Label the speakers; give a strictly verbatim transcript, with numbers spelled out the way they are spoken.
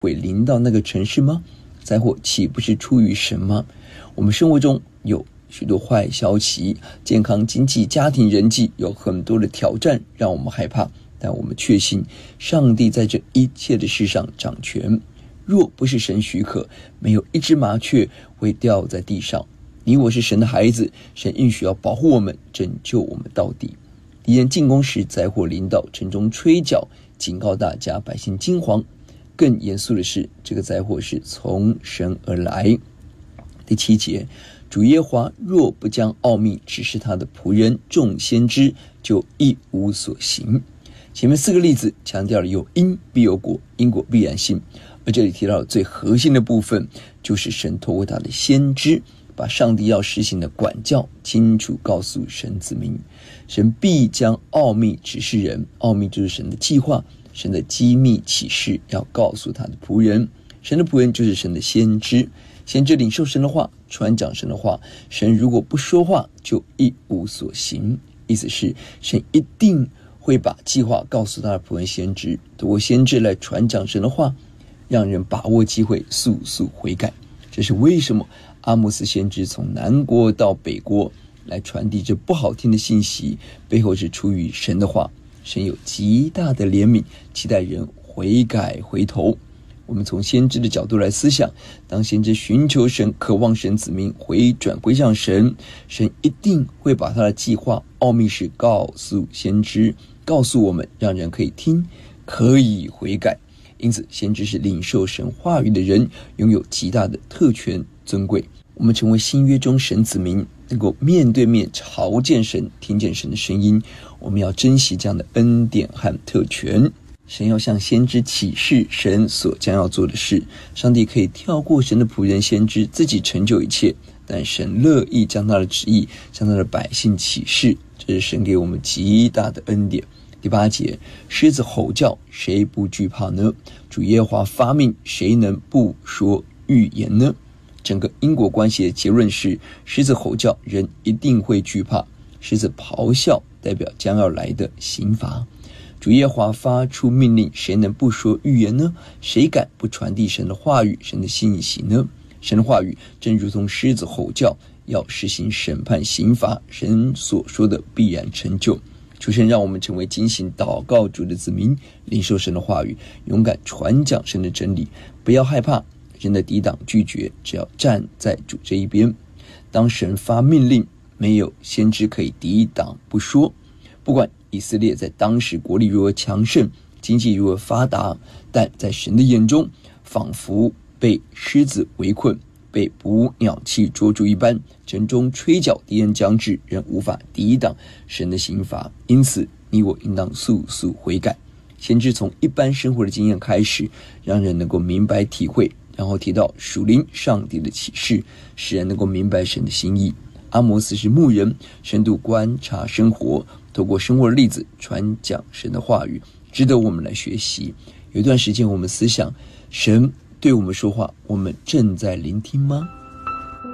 Speaker 1: 会临到那个城市吗？灾祸岂不是出于神吗？我们生活中有许多坏消息，健康、经济、家庭、人际有很多的挑战让我们害怕，但我们确信上帝在这一切的事上掌权。若不是神许可，没有一只麻雀会掉在地上。你我是神的孩子，神应许要保护我们，拯救我们到底。敌人进攻时，灾祸临到，城中吹角，警告大家，百姓惊惶。更严肃的是，这个灾祸是从神而来。第七节，主耶和华若不将奥秘指示他的仆人众先知，就一无所行。前面四个例子强调了有因必有果，因果必然性。而这里提到的最核心的部分，就是神透过他的先知，把上帝要实行的管教清楚告诉神子民。神必将奥秘指示人，奥秘就是神的计划，神的机密启示要告诉他的仆人。神的仆人就是神的先知，先知领受神的话，传讲神的话。神如果不说话，就一无所行。意思是神一定会把计划告诉他的仆人先知，透过先知来传讲神的话，让人把握机会，速速悔改。这是为什么阿摩斯先知从南国到北国来传递这不好听的信息，背后是出于神的话。神有极大的怜悯，期待人悔改回头。我们从先知的角度来思想，当先知寻求神，渴望神子民回转归向神，神一定会把他的计划奥秘事告诉先知，告诉我们，让人可以听，可以悔改。因此先知是领受神话语的人，拥有极大的特权尊贵。我们成为新约中神子民，能够面对面朝见神，听见神的声音，我们要珍惜这样的恩典和特权。神要向先知启示神所将要做的事，上帝可以跳过神的仆人先知自己成就一切，但神乐意将他的旨意向他的百姓启示，这是神给我们极大的恩典。第八节，狮子吼叫，谁不惧怕呢？主耶和华发命，谁能不说预言呢？整个因果关系的结论是，狮子吼叫，人一定会惧怕；狮子咆哮，代表将要来的刑罚。主耶和华发出命令，谁能不说预言呢？谁敢不传递神的话语，神的信息呢？神的话语正如同狮子吼叫，要实行审判刑罚，神所说的必然成就。求神让我们成为警醒祷告主的子民，领受神的话语，勇敢传讲神的真理，不要害怕人的抵挡拒绝，只要站在主这一边。当神发命令，没有先知可以抵挡不说。不管以色列在当时国力如何强盛，经济如何发达，但在神的眼中，仿佛被狮子围困，被捕鸟器捉住一般，城中吹角，敌人将至，人无法抵挡神的刑罚。因此你我应当速速悔改。先知从一般生活的经验开始，让人能够明白体会，然后提到属灵上帝的启示，使人能够明白神的心意。阿摩斯是牧人，深度观察生活，透过生活的例子传讲神的话语，值得我们来学习。有一段时间我们思想，神对我们说话，我们正在聆听吗？